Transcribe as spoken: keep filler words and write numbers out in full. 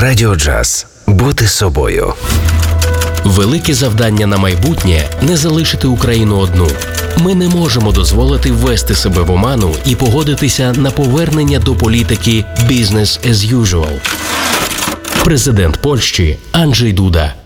Радіо Джаз. Бути собою. Велике завдання на майбутнє – не залишити Україну одну. Ми не можемо дозволити ввести себе в оману і погодитися на повернення до політики «business as usual». Президент Польщі Анджей Дуда.